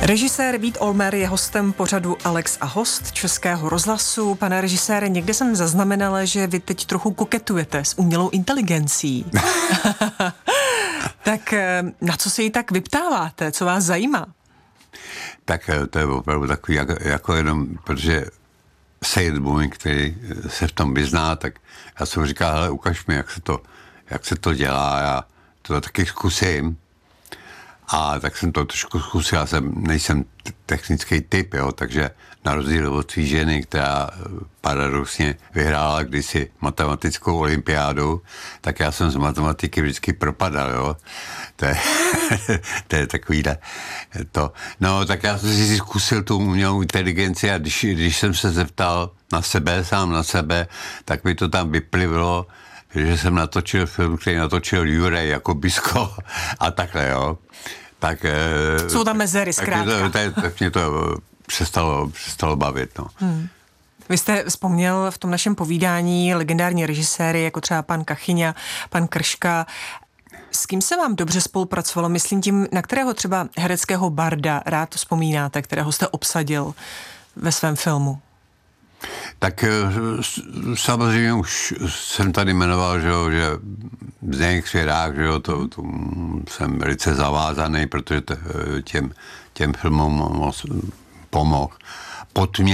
Režisér Vít Olmer je hostem pořadu Alex a host Českého rozhlasu. Pane režisére, někde jsem zaznamenala, že vy teď trochu koketujete s umělou inteligencí. Tak na co se jí tak vyptáváte? Co vás zajímá? Tak to je opravdu takový, jako jenom, protože sejt můj, který se v tom vyzná, tak já jsem říkal, hele, ukaž mi, jak se to dělá, já to taky zkusím. A tak jsem to trošku zkusil, já nejsem technický typ, jo, takže na rozdíl od svý ženy, která paradoxně vyhrála kdysi matematickou olympiádu, tak já jsem z matematiky vždycky propadal, jo. To je takovýhle to. No, tak já jsem si zkusil tu umělou inteligenci a když jsem se zeptal sám na sebe, tak mi to tam vyplivlo, že jsem natočil film, který natočil Juraj Jakubisko a takhle, jo. Tak, jsou tam mezery, zkrátka. Tak mě to přestalo bavit, no. Vy jste vzpomněl v tom našem povídání legendární režiséry, jako třeba pan Kachyňa, pan Krška. S kým se vám dobře spolupracovalo? Myslím tím, na kterého třeba hereckého barda rád to vzpomínáte, kterého jste obsadil ve svém filmu? Tak samozřejmě už jsem tady jmenoval, že Zdeněk Svěrák, že jo, to jsem velice zavázaný, protože těm filmům pomohl.